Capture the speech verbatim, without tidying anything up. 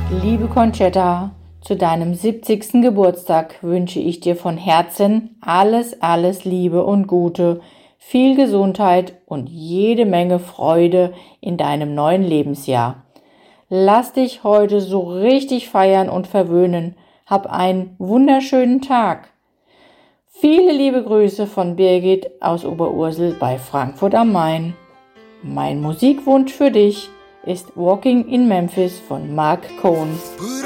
Liebe Conchetta, zu deinem siebzigsten Geburtstag wünsche ich dir von Herzen alles, alles Liebe und Gute, viel Gesundheit und jede Menge Freude in deinem neuen Lebensjahr. Lass dich heute so richtig feiern und verwöhnen. Hab einen wunderschönen Tag. Viele liebe Grüße von Birgit aus Oberursel bei Frankfurt am Main. Mein Musikwunsch für dich ist Walking in Memphis von Mark Cohn.